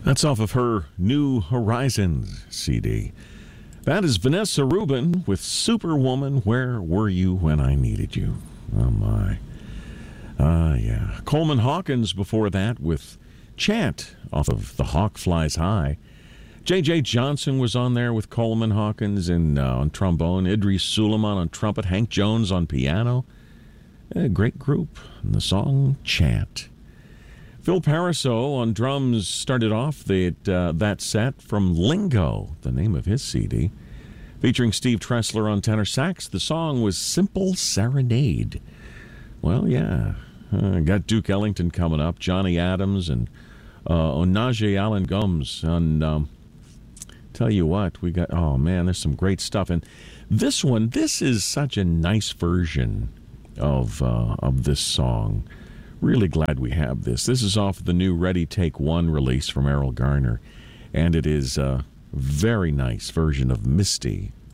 That's off of her New Horizons CD. That is Vanessa Rubin with Superwoman, Where Were You When I Needed You? Oh, my. Yeah. Coleman Hawkins before that with Chant off of The Hawk Flies High. J.J. Johnson was on there with Coleman Hawkins on trombone, Idris Suleiman on trumpet, Hank Jones on piano. A great group. And the song Chant. Phil Pariseau on drums started off that set from Lingo, the name of his CD. Featuring Steve Tressler on tenor sax, the song was Simple Serenade. Well, yeah. Got Duke Ellington coming up, Johnny Adams, and Onaje Allen Gumbs. And tell you what, we got, oh man, there's some great stuff. And this one, this is such a nice version of this song. Really glad we have this. This is off the new Ready Take One release from Errol Garner. And it is a very nice version of Misty